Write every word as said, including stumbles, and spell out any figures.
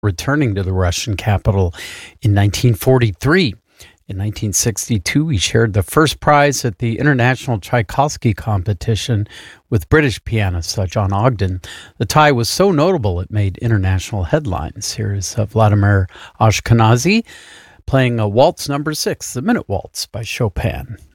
returning to the Russian capital in nineteen forty-three. In nineteen sixty-two, he shared the first prize at the International Tchaikovsky Competition with British pianist uh, John Ogden. The tie was so notable it made international headlines. Here is uh, Vladimir Ashkenazy playing a waltz number six, the Minute Waltz by Chopin.